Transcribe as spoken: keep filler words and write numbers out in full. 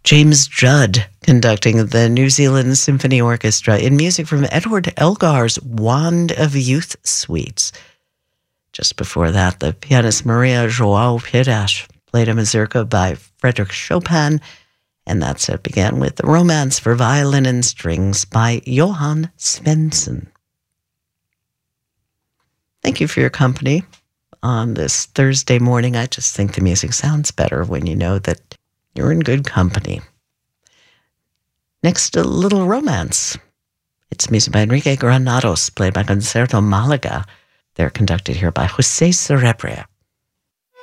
James Judd conducting the New Zealand Symphony Orchestra in music from Edward Elgar's Wand of Youth Suites. Just before that, the pianist Maria João Pires played a mazurka by Frédéric Chopin, and that set began with the Romance for Violin and Strings by Johann Svensson. Thank you for your company on this Thursday morning. I just think the music sounds better when you know that you're in good company. Next, a little romance. It's music by Enrique Granados, played by Concerto Malaga. They're conducted here by José Cerebre.